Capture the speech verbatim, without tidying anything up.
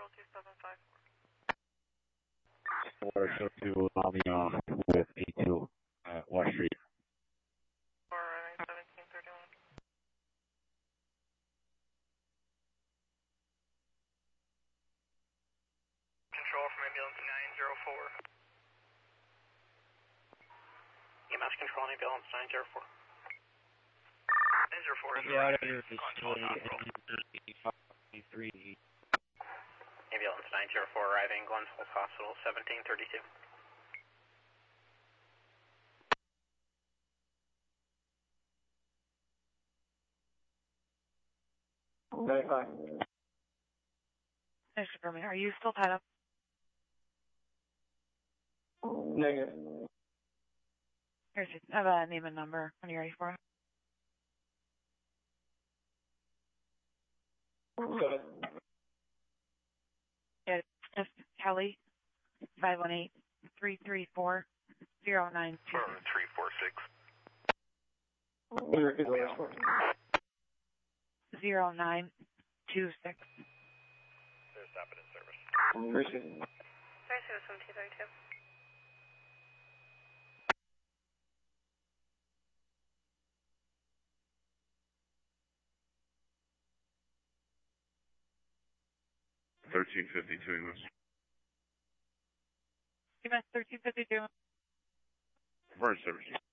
Control two seven five four. Water show to Lamia with A two uh, West Street. four runway seventeen thirty-one. Control from ambulance nine zero four. E M S control ambulance nine zero four. nine zero four is arriving on three. Ambulance nine zero four arriving Glens Falls Hospital seventeen thirty-two. Very high. Mister Berman, are you still tied up? Negative. Here's your, I have a name and number when you're ready for it. Seven. Yeah, it's Kelly, five one eight, three three four, zero nine two. three four six. Let me repeat the last one. Zero nine two six. They're stopping in service. Appreciate it. Sorry, zero seventeen thirty-two. thirteen fifty-two, English. U M S thirteen fifty-two. First service.